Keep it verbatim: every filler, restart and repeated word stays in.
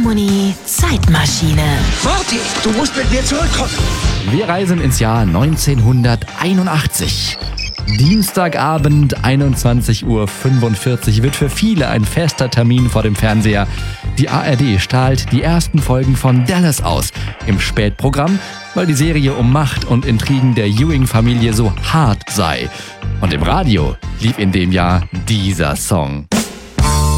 Elbphilharmonie Zeitmaschine. Morty, du musst mit mir zurückkommen. Wir reisen ins Jahr neunzehnhunderteinundachtzig. Dienstagabend, einundzwanzig Uhr fünfundvierzig, wird für viele ein fester Termin vor dem Fernseher. Die A R D strahlt die ersten Folgen von Dallas aus. Im Spätprogramm, weil die Serie um Macht und Intrigen der Ewing-Familie so hart sei. Und im Radio lief in dem Jahr dieser Song.